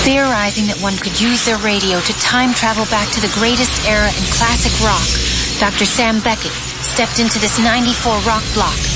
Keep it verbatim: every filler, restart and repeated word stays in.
Theorizing that one could use their radio to time travel back to the greatest era in classic rock, Doctor Sam Beckett stepped into this ninety-four rock block